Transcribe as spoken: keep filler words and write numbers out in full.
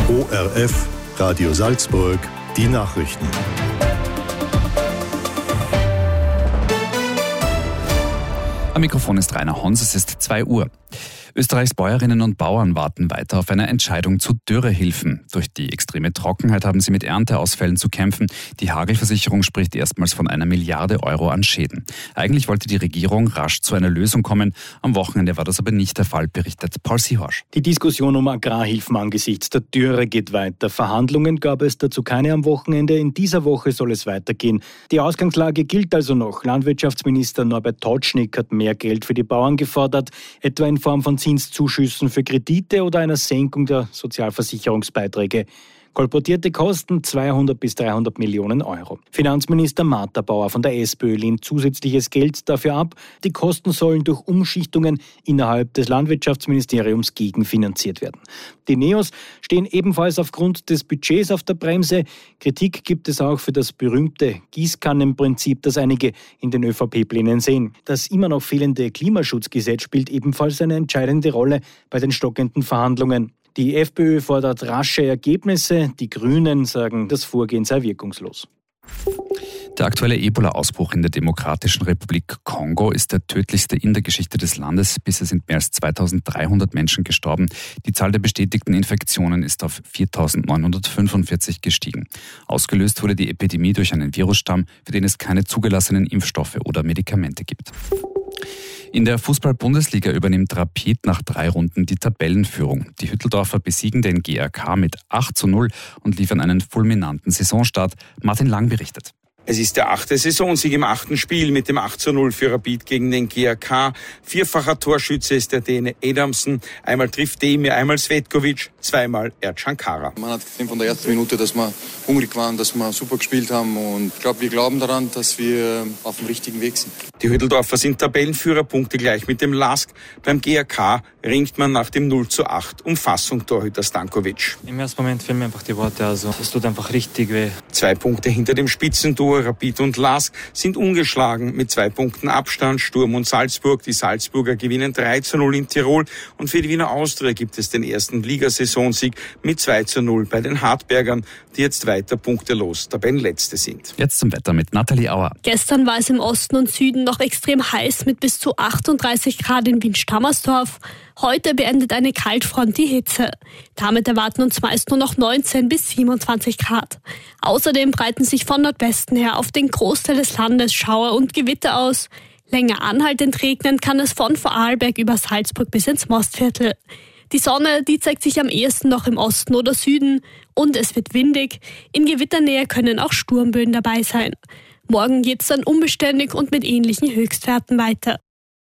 O R F, Radio Salzburg, die Nachrichten. Am Mikrofon ist Rainer Hons, es ist zwei Uhr. Österreichs Bäuerinnen und Bauern warten weiter auf eine Entscheidung zu Dürrehilfen. Durch die extreme Trockenheit haben sie mit Ernteausfällen zu kämpfen. Die Hagelversicherung spricht erstmals von einer Milliarde Euro an Schäden. Eigentlich wollte die Regierung rasch zu einer Lösung kommen. Am Wochenende war das aber nicht der Fall, berichtet Paul Sihorsch. Die Diskussion um Agrarhilfen angesichts der Dürre geht weiter. Verhandlungen gab es dazu keine am Wochenende. In dieser Woche soll es weitergehen. Die Ausgangslage gilt also noch. Landwirtschaftsminister Norbert Totschnig hat mehr Geld für die Bauern gefordert, etwa in Form von Zinszuschüssen für Kredite oder einer Senkung der Sozialversicherungsbeiträge. Kolportierte Kosten zweihundert bis dreihundert Millionen Euro. Finanzminister Martha Bauer von der SPÖ lehnt zusätzliches Geld dafür ab. Die Kosten sollen durch Umschichtungen innerhalb des Landwirtschaftsministeriums gegenfinanziert werden. Die Neos stehen ebenfalls aufgrund des Budgets auf der Bremse. Kritik gibt es auch für das berühmte Gießkannenprinzip, das einige in den ÖVP-Plänen sehen. Das immer noch fehlende Klimaschutzgesetz spielt ebenfalls eine entscheidende Rolle bei den stockenden Verhandlungen. Die FPÖ fordert rasche Ergebnisse, die Grünen sagen, das Vorgehen sei wirkungslos. Der aktuelle Ebola-Ausbruch in der Demokratischen Republik Kongo ist der tödlichste in der Geschichte des Landes. Bisher sind mehr als zweitausenddreihundert Menschen gestorben. Die Zahl der bestätigten Infektionen ist auf viertausendneunhundertfünfundvierzig gestiegen. Ausgelöst wurde die Epidemie durch einen Virusstamm, für den es keine zugelassenen Impfstoffe oder Medikamente gibt. In der Fußball-Bundesliga übernimmt Rapid nach drei Runden die Tabellenführung. Die Hütteldorfer besiegen den G R K mit acht zu null und liefern einen fulminanten Saisonstart. Martin Lang berichtet. Es ist der achte Saisonsieg im achten Spiel mit dem acht zu null für Rapid gegen den G R K. Vierfacher Torschütze ist der Däne Adamsen. Einmal trifft Demir, einmal Svetkovic, zweimal Erdcan Kara. Man hat gesehen von der ersten Minute, dass wir hungrig waren, dass wir super gespielt haben. Und ich glaube, wir glauben daran, dass wir auf dem richtigen Weg sind. Die Hütteldorfer sind Tabellenführer, Punkte gleich mit dem Lask. Beim G R K ringt man nach dem null zu acht um Fassung Torhüter Stankovic. Im ersten Moment fehlen mir einfach die Worte, also es tut einfach richtig weh. Zwei Punkte hinter dem Spitzenduo Rapid und Lask sind ungeschlagen mit zwei Punkten Abstand. Sturm und Salzburg. Die Salzburger gewinnen drei zu null in Tirol. Und für die Wiener Austria gibt es den ersten Ligasaisonsieg mit zwei zu null bei den Hartbergern, die jetzt weiter punktelos Tabellenletzte sind. Jetzt zum Wetter mit Nathalie Auer. Gestern war es im Osten und Süden noch extrem heiß mit bis zu achtunddreißig Grad in Wien-Stammersdorf. Heute beendet eine Kaltfront die Hitze. Damit erwarten uns meist nur noch neunzehn bis siebenundzwanzig Grad. Außerdem breiten sich von Nordwesten her auf den Großteil des Landes Schauer und Gewitter aus. Länger anhaltend regnen kann es von Vorarlberg über Salzburg bis ins Mostviertel. Die Sonne, die zeigt sich am ehesten noch im Osten oder Süden und es wird windig. In Gewitternähe können auch Sturmböen dabei sein. Morgen geht es dann unbeständig und mit ähnlichen Höchstwerten weiter.